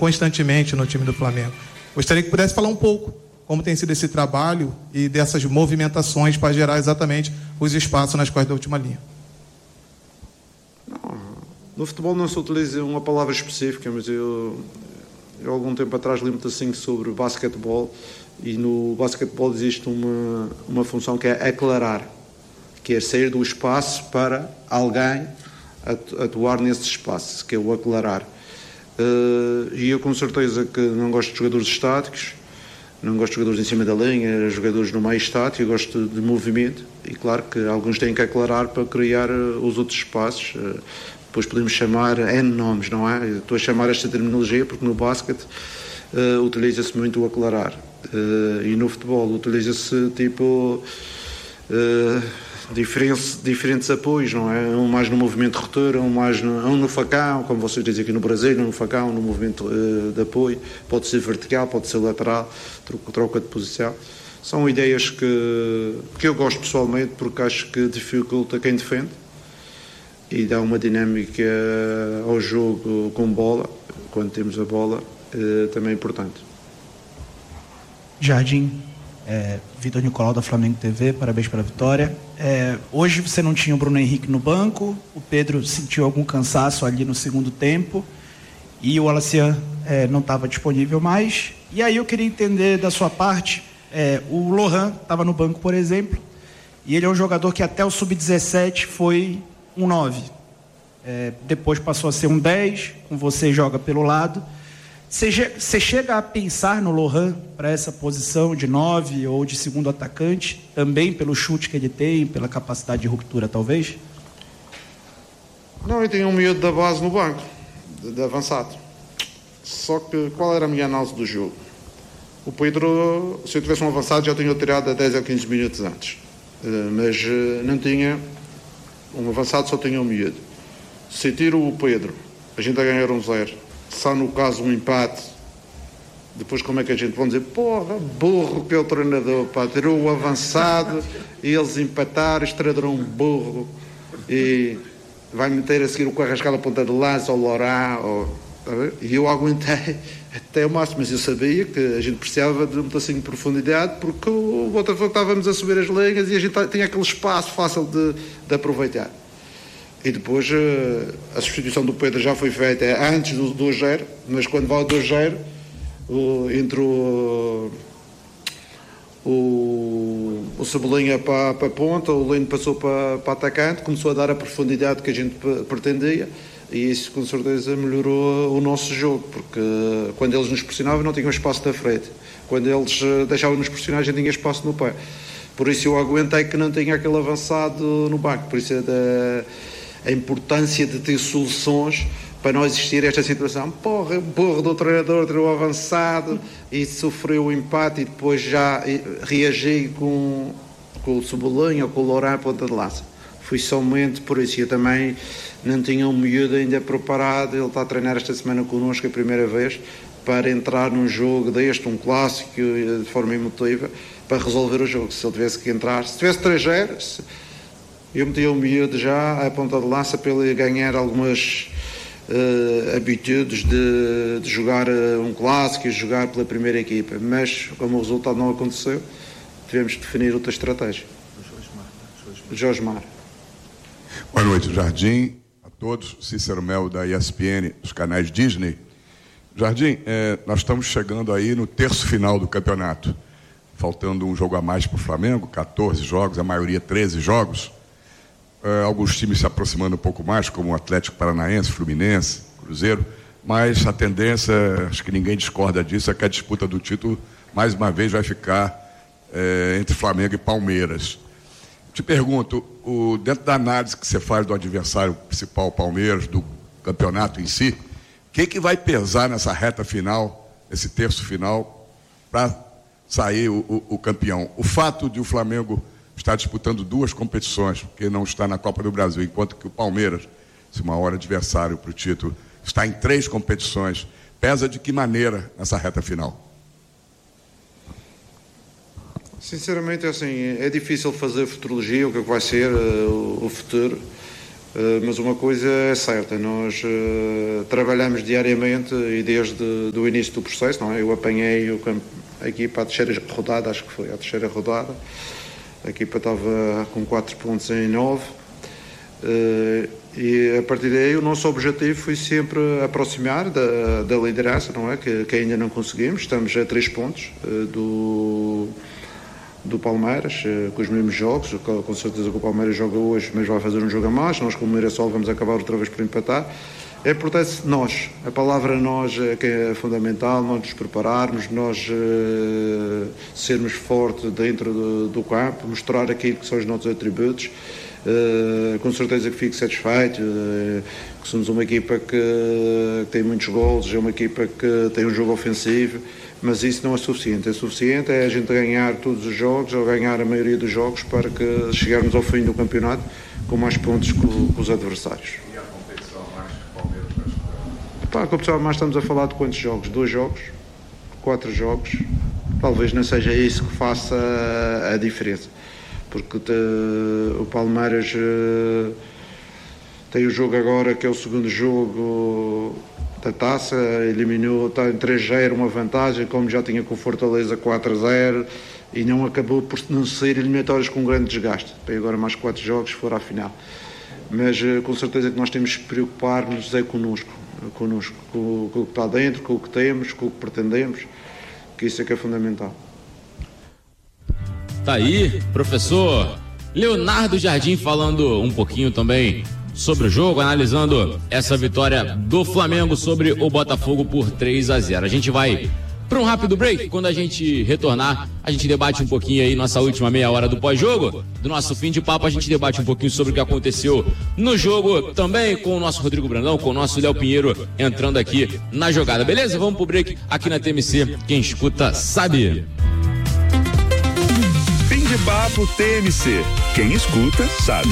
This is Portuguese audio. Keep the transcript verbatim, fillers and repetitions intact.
constantemente no time do Flamengo. Gostaria que pudesse falar um pouco como tem sido esse trabalho e dessas movimentações para gerar exatamente os espaços nas costas da última linha. Não, no futebol não se utiliza uma palavra específica, mas eu, eu há algum tempo atrás li muito assim sobre basquetebol, e no basquetebol existe uma, uma função que é aclarar, que é sair do espaço para alguém atuar nesse espaço, que é o aclarar. E eu com certeza que não gosto de jogadores estáticos, não gosto de jogadores em cima da linha, jogadores no meio estático, eu gosto de movimento, e claro que alguns têm que aclarar para criar os outros espaços. Depois podemos chamar N nomes, não é? Estou a chamar esta terminologia porque no basquete uh, utiliza-se muito o aclarar, uh, e no futebol utiliza-se tipo uh, diferentes, diferentes apoios, não é? Um mais no movimento de ruptura, um mais no, um no facão, como vocês dizem aqui no Brasil, um no facão, no movimento uh, de apoio, pode ser vertical, pode ser lateral, troca, troca de posição. São ideias que, que eu gosto pessoalmente, porque acho que dificulta quem defende e dá uma dinâmica ao jogo com bola, quando temos a bola, uh, também é importante. Jardim, é, Vitor Nicolau da Flamengo T V, parabéns pela vitória. É, hoje você não tinha o Bruno Henrique no banco, o Pedro sentiu algum cansaço ali no segundo tempo e o Alacian é, não estava disponível mais. E aí eu queria entender da sua parte, é, o Lohan estava no banco, por exemplo, e ele é um jogador que até o sub dezessete foi um nove. É, depois passou a ser um dez, com você joga pelo lado. Você chega a pensar no Lohan para essa posição de nove ou de segundo atacante, também pelo chute que ele tem, pela capacidade de ruptura, talvez? Não, eu tinha um miúdo da base no banco, de, de avançado. Só que qual era a minha análise do jogo? O Pedro, se eu tivesse um avançado, já tinha tirado a dez ou quinze minutos antes. Uh, mas uh, não tinha um avançado, só tinha um miúdo. Se tiro o Pedro, a gente a ganhar um zero. Só no caso um empate, depois como é que a gente vai dizer, porra, burro que é o treinador, pá, tirou o avançado e eles empataram, este treinador é um burro e vai meter a seguir o Carrascal a ponta de lança ou o Lorá, ou, e eu aguentei até o máximo, mas eu sabia que a gente precisava de um pedacinho de profundidade, porque o Botafogo estávamos a subir as linhas e a gente tinha aquele espaço fácil de, de aproveitar. E depois a substituição do Pedro já foi feita antes do dois zero, mas quando vai ao dois zero, entre o, o, o Cebolinha para, para a ponta, o Lino passou para, para atacante, começou a dar a profundidade que a gente pretendia, e isso com certeza melhorou o nosso jogo, porque quando eles nos pressionavam não tinham espaço na frente, quando eles deixavam-nos pressionar a gente tinha espaço no pé. Por isso eu aguentei que não tinha aquele avançado no banco, por isso é da a importância de ter soluções para não existir esta situação. Porra, burro do treinador, tirou avançado e sofreu o empate e depois já reagi com, com o Cebolinha ou com o Lorá ponta de lança. Fui somente por isso. Eu também não tinha um miúdo ainda preparado, ele está a treinar esta semana connosco a primeira vez, para entrar num jogo deste, um clássico, de forma emotiva, para resolver o jogo. Se ele tivesse que entrar, se tivesse três zero, eu metia o miúdo já à ponta de lança para ele ganhar algumas uh, habitudes de, de jogar uh, um clássico e jogar pela primeira equipa. Mas, como o resultado não aconteceu, tivemos de definir outra estratégia. Josmar. Boa noite, Jardim, a todos. Cícero Melo, da E S P N, dos canais Disney. Jardim, eh, nós estamos chegando aí no terço final do campeonato. Faltando um jogo a mais para o Flamengo, catorze jogos, a maioria treze jogos. Uh, alguns times se aproximando um pouco mais, como o Atlético Paranaense, Fluminense, Cruzeiro, mas a tendência, acho que ninguém discorda disso, é que a disputa do título, mais uma vez, vai ficar é, entre Flamengo e Palmeiras. Te pergunto, o, dentro da análise que você faz do adversário principal, Palmeiras, do campeonato em si, o que, que vai pesar nessa reta final, esse terço final, para sair o, o, o campeão? O fato de o Flamengo está disputando duas competições, porque não está na Copa do Brasil, enquanto que o Palmeiras, se uma hora adversário para o título, está em três competições. Pesa de que maneira nessa reta final? Sinceramente, assim, é difícil fazer futurologia, o que vai ser uh, o futuro, Uh, mas uma coisa é certa, nós uh, trabalhamos diariamente e desde o início do processo, não é? Eu apanhei o campo, a equipa à terceira rodada, acho que foi a terceira rodada, a equipa estava com quatro pontos em nove, uh, e a partir daí o nosso objetivo foi sempre aproximar da, da liderança, não é? Que, que ainda não conseguimos, estamos a três pontos uh, do... do Palmeiras, com os mesmos jogos, com certeza que o Palmeiras joga hoje, mas vai fazer um jogo a mais, nós com o Mirassol vamos acabar outra vez por empatar. É portanto nós, a palavra nós é que é fundamental, nós nos prepararmos, nós uh, sermos fortes dentro do, do campo, mostrar aquilo que são os nossos atributos, uh, com certeza que fico satisfeito, uh, que somos uma equipa que, que tem muitos golos, é uma equipa que tem um jogo ofensivo, mas isso não é suficiente. É suficiente é a gente ganhar todos os jogos, ou ganhar a maioria dos jogos, para que chegarmos ao fim do campeonato com mais pontos que, que os adversários. E a competição mais Palmeiras? Pá, a competição mais estamos a falar de quantos jogos? Dois jogos? Quatro jogos? Talvez não seja isso que faça a, a diferença. Porque te, o Palmeiras uh, tem o jogo agora, que é o segundo jogo da taça, eliminou, está em três a zero, uma vantagem, como já tinha com o Fortaleza quatro a zero, e não acabou por não sair eliminatórias com um grande desgaste. Tem agora mais quatro jogos, fora à final. Mas com certeza que nós temos que preocupar-nos é connosco, connosco com, com o que está dentro, com o que temos, com o que pretendemos, que isso é que é fundamental. Tá aí, professor Leonardo Jardim falando um pouquinho também sobre o jogo, analisando essa vitória do Flamengo sobre o Botafogo por três a zero. A gente vai para um rápido break. Quando a gente retornar, a gente debate um pouquinho aí nossa última meia hora do pós-jogo, do nosso fim de papo. A gente debate um pouquinho sobre o que aconteceu no jogo, também com o nosso Rodrigo Brandão, com o nosso Léo Pinheiro entrando aqui na jogada. Beleza? Vamos pro break aqui na T M C. Quem escuta sabe. Fim de papo T M C. Quem escuta sabe.